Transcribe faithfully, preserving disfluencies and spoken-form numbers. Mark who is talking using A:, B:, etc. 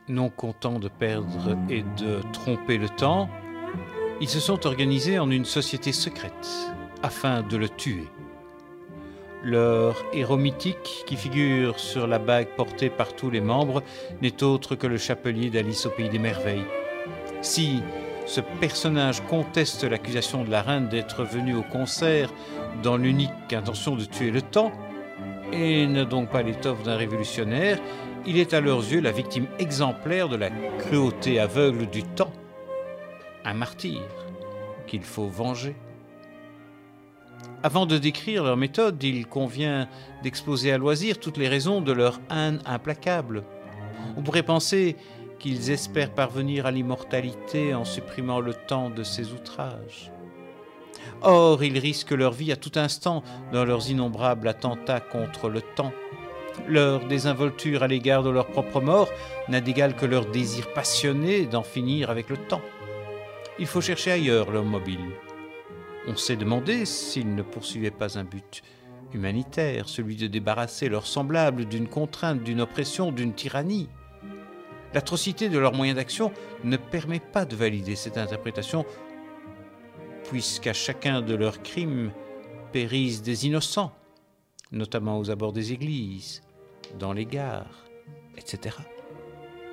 A: Non contents de perdre et de tromper le temps, ils se sont organisés en une société secrète afin de le tuer. Leur héros mythique, qui figure sur la bague portée par tous les membres, n'est autre que le chapelier d'Alice au Pays des Merveilles. Si ce personnage conteste l'accusation de la reine d'être venu au concert dans l'unique intention de tuer le temps, et n'a donc pas l'étoffe d'un révolutionnaire, il est à leurs yeux la victime exemplaire de la cruauté aveugle du temps, un martyr qu'il faut venger. Avant de décrire leur méthode, il convient d'exposer à loisir toutes les raisons de leur haine implacable. On pourrait penser qu'ils espèrent parvenir à l'immortalité en supprimant le temps de ses outrages. Or, ils risquent leur vie à tout instant dans leurs innombrables attentats contre le temps. Leur désinvolture à l'égard de leur propre mort n'a d'égal que leur désir passionné d'en finir avec le temps. Il faut chercher ailleurs l'homme mobile. On s'est demandé s'ils ne poursuivaient pas un but humanitaire, celui de débarrasser leurs semblables d'une contrainte, d'une oppression, d'une tyrannie. L'atrocité de leurs moyens d'action ne permet pas de valider cette interprétation, puisqu'à chacun de leurs crimes périssent des innocents, notamment aux abords des églises, dans les gares, et cetera.